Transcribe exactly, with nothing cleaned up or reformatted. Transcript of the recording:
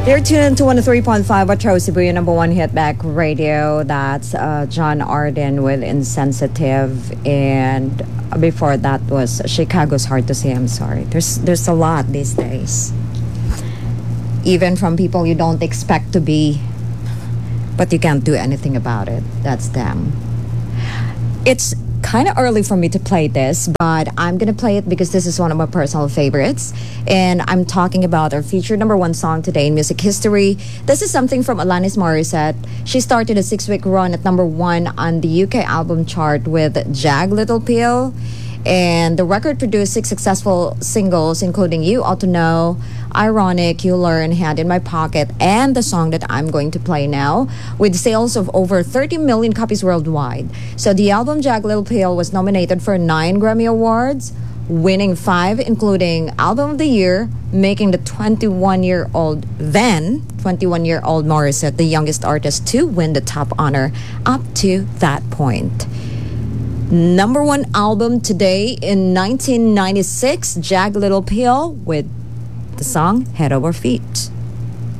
You're tuned to one oh three point five Metro Cebu, your number one hit back radio. That's uh, John Arden with Insensitive. And before that was Chicago's Hard to Say I'm Sorry. There's, there's a lot these days. Even from people you don't expect to be, but you can't do anything about it. That's them. It's kind of early for me to play this, but I'm gonna play it because this is one of my personal favorites, and I'm talking about our featured number one song today in music history. This is something from Alanis Morissette. She started a six-week run at number one on the U K album chart with Jag Little Pill, and the record produced six successful singles, including You Ought to Know, Ironic, You Learn, Hand in My Pocket, and the song that I'm going to play now, with sales of over thirty million copies worldwide. So the album Jag Little Pill was nominated for nine Grammy Awards, winning five, including Album of the Year, making the twenty-one-year-old, then twenty-one-year-old Morissette the youngest artist to win the top honor up to that point. Number one album today in nineteen ninety-six, Jag Little Pill with the song Head Over Feet.